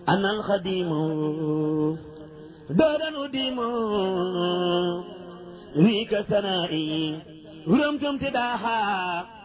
أنا الخديم دارا أديم ويك سنائي رمتم تداها